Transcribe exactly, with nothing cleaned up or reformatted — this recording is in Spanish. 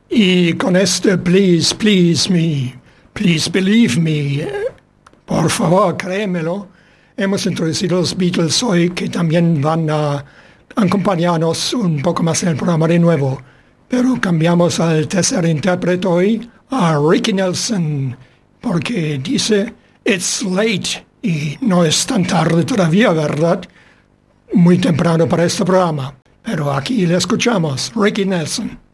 Y con este Please, Please Me, Please Believe Me, por favor, créemelo, hemos introducido los Beatles hoy, que también van a acompañarnos un poco más en el programa de nuevo. Pero cambiamos al tercer intérprete hoy, a Ricky Nelson, porque dice, it's late, y no es tan tarde todavía, ¿verdad? Muy temprano para este programa. Pero aquí le escuchamos, Ricky Nelson.